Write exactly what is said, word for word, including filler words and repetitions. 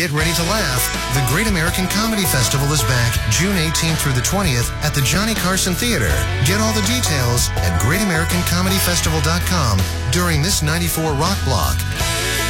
Get ready to laugh. The Great American Comedy Festival is back June eighteenth through the twentieth at the Johnny Carson Theater. Get all the details at great american comedy festival dot com during this ninety-four Rock Block.